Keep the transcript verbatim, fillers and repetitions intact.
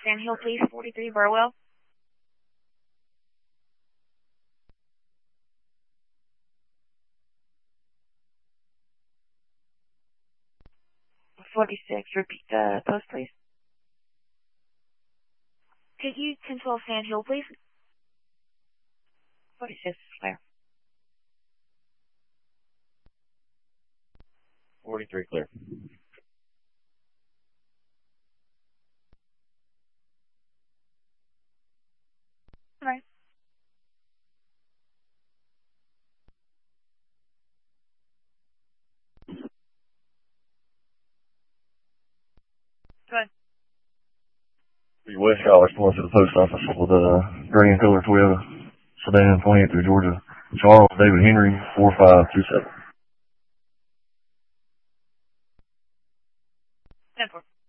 Sand Hill, please. forty-three Burwell. forty-six, repeat the post, please. Could you ten twelve Sand Hill, please? forty-six, clear. forty-three, clear. All right. Go ahead. West College pulling to the post office with a green color Toyota sedan, twenty-eight through Georgia. Charles David Henry, four five two seven. ten four.